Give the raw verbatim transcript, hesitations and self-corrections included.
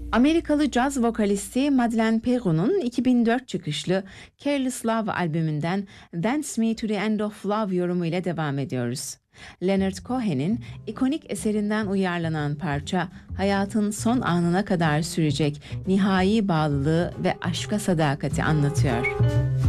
Amerikalı caz vokalisti Madeleine Peyroun'un iki bin dört çıkışlı Careless Love albümünden Dance Me to the End of Love yorumu ile devam ediyoruz. Leonard Cohen'in ikonik eserinden uyarlanan parça, hayatın son anına kadar sürecek nihai bağlılığı ve aşka sadakati anlatıyor.